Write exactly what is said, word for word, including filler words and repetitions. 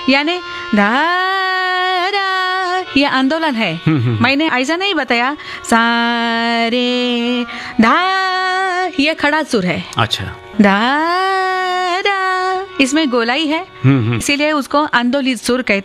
यानी धा रा, ये आंदोलन है। मैंने ऐसा नहीं बताया सा रे धा, ये खड़ा सुर है। अच्छा, धा रा, इसमें गोलाई है, इसीलिए उसको आंदोलित सुर कहते